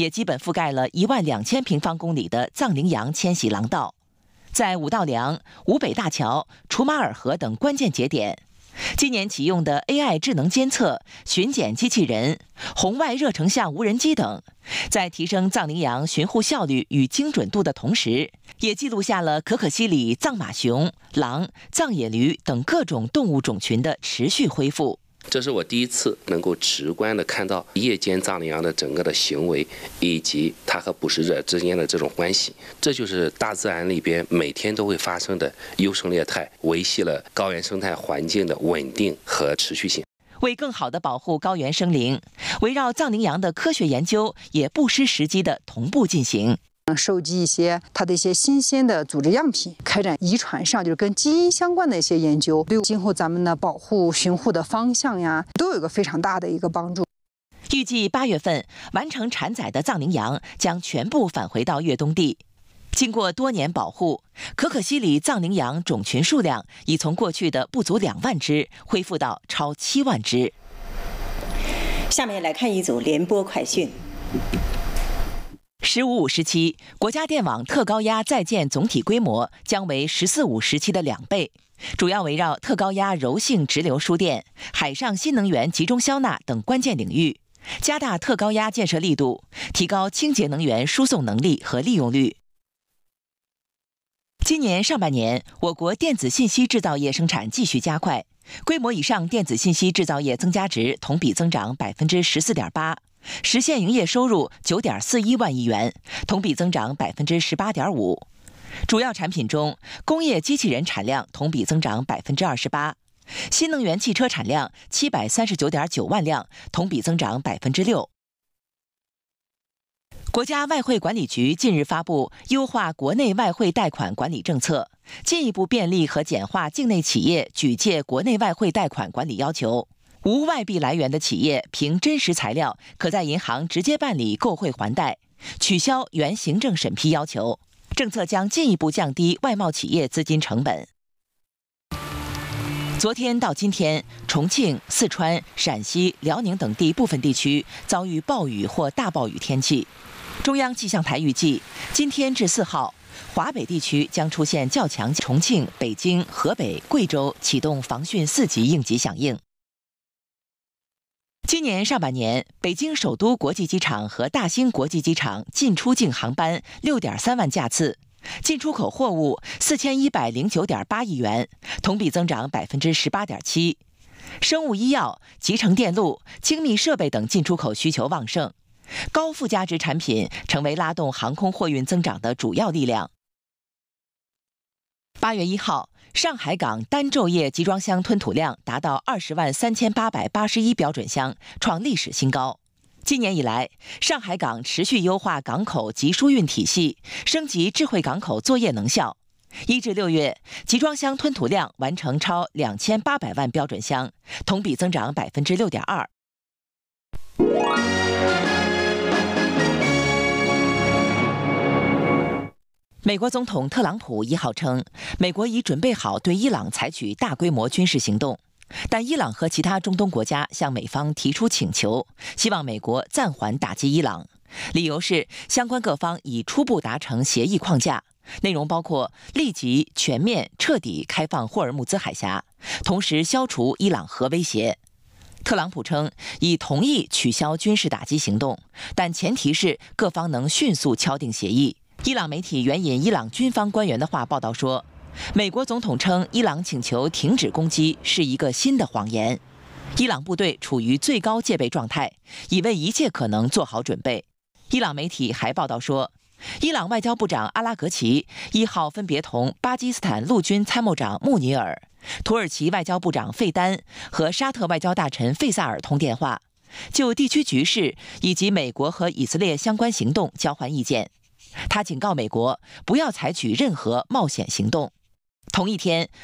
也基本覆盖了12000平方公里的藏羚羊迁徙廊道。在五道梁、吴北大桥、楚马尔河等关键节点，今年启用的 AI 智能监测、巡检机器人、红外热成像无人机等，在提升藏羚羊巡护效率与精准度的同时，也记录下了可可西里藏马熊、狼、藏野驴等各种动物种群的持续恢复。 这是我第一次能够直观地看到夜间藏羚羊的整个的行为，以及它和捕食者之间的这种关系。这就是大自然里边每天都会发生的优胜劣汰，维系了高原生态环境的稳定和持续性。 为更好地保护高原生灵，围绕藏羚羊的科学研究也不失时机地同步进行。 收集一些它的一些新鲜的组织样品，开展遗传上就是跟基因相关的一些研究，对今后咱们的保护巡护的方向呀，都有一个非常大的一个帮助。 预计8月份完成产崽的藏羚羊将全部返回到越冬地。经过多年保护，可可西里藏羚羊种群数量已从过去的不足2万只恢复到超7万只。 下面来看一组联播快讯。 15-5时期，国家电网特高压在建总体规模将为14-5时期的2倍，主要围绕特高压柔性直流输电、海上新能源集中消纳等关键领域，加大特高压建设力度，提高清洁能源输送能力和利用率。今年上半年，我国电子信息制造业生产继续加快，规模以上电子信息制造业增加值同比增长14.8%。实现营业收入9.41万亿元，同比增长18.5%。主要产品中，工业机器人产量同比增长28%，新能源汽车产量739.9万辆，同比增长6%。国家外汇管理局近日发布优化国内外汇贷款管理政策，进一步便利和简化境内企业举借国内外汇贷款管理要求。无外币来源的企业凭真实材料，可在银行直接办理购汇还贷，取消原行政审批要求。政策将进一步降低外贸企业资金成本。昨天到今天，重庆、四川、陕西、辽宁等地部分地区遭遇暴雨或大暴雨天气。中央气象台预计，今天至4号，华北地区将出现较强，重庆、北京、河北、贵州启动防汛4级应急响应。今年上半年，北京首都国际机场和大兴国际机场进出境航班6.3万架次，进出口货物4109.8亿元，同比增长18.7%。生物医药、集成电路、精密设备等进出口需求旺盛，高附加值产品成为拉动航空货运增长的主要力量。8月1号。上海港单昼夜集装箱吞吐量达到20.3881标准箱，创历史新高。今年以来，上海港持续优化港口及疏运体系，升级智慧港口作业能效。1至6月，集装箱吞吐量完成超2800万标准箱，同比增长6.2%。美国总统特朗普1号称，美国已准备好对伊朗采取大规模军事行动，但伊朗和其他中东国家向美方提出请求，希望美国暂缓打击伊朗。理由是相关各方已初步达成协议框架，内容包括立即、全面、彻底开放霍尔木兹海峡，同时消除伊朗核威胁。特朗普称已同意取消军事打击行动，但前提是各方能迅速敲定协议。伊朗媒体援引伊朗军方官员的话报道说，美国总统称伊朗请求停止攻击是一个新的谎言。伊朗部队处于最高戒备状态，已为一切可能做好准备。伊朗媒体还报道说，伊朗外交部长阿拉格齐1号分别同巴基斯坦陆军参谋长穆尼尔、土耳其外交部长费丹和沙特外交大臣费萨尔通电话，就地区局势以及美国和以色列相关行动交换意见。他警告美国不要采取任何冒险行动。同一天，